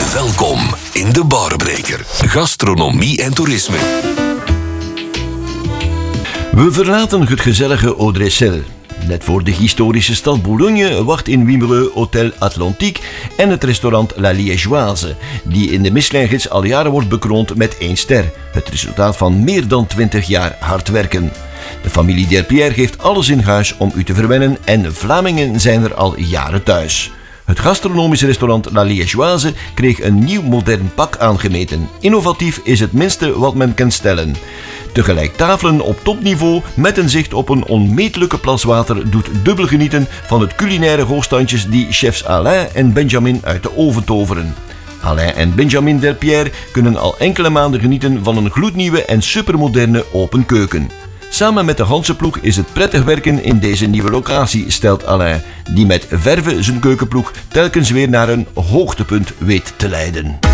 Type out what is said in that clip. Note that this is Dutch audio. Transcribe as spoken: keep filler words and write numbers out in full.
Welkom in de Barbreker. Gastronomie en toerisme. We verlaten het gezellige Audrey-Sel. Net voor de historische stad Boulogne wacht in Wimereux Hotel Atlantique en het restaurant La Liégeoise, die in de Michelin-gids al jaren wordt bekroond met één ster. Het resultaat van meer dan twintig jaar hard werken. De familie Delpierre geeft alles in huis om u te verwennen en Vlamingen zijn er al jaren thuis. Het gastronomisch restaurant La Liégeoise kreeg een nieuw modern pak aangemeten. Innovatief is het minste wat men kan stellen. Tegelijk tafelen op topniveau met een zicht op een onmetelijke plas water doet dubbel genieten van het culinaire hoogstandjes die chefs Alain en Benjamin uit de oven toveren. Alain en Benjamin Delpierre kunnen al enkele maanden genieten van een gloednieuwe en supermoderne open keuken. Samen met de Hanse-ploeg is het prettig werken in deze nieuwe locatie, stelt Alain, die met verve zijn keukenploeg telkens weer naar een hoogtepunt weet te leiden.